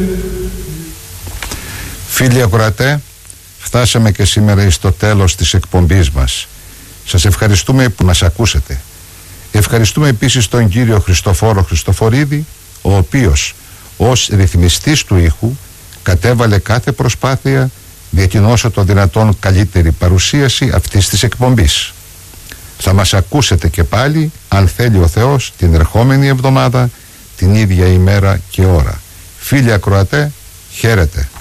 Φίλοι ακροατέ, φτάσαμε και σήμερα στο τέλος της εκπομπής μας. Σας ευχαριστούμε που μας ακούσατε. Ευχαριστούμε επίσης τον κύριο Χριστοφόρο Χριστοφορίδη, ο οποίος ως ρυθμιστής του ήχου κατέβαλε κάθε προσπάθεια για την όσο το δυνατόν καλύτερη παρουσίαση αυτής της εκπομπής. Θα μας ακούσετε και πάλι, αν θέλει ο Θεός, την ερχόμενη εβδομάδα, την ίδια ημέρα και ώρα. Φίλοι ακροατέ, χαίρετε.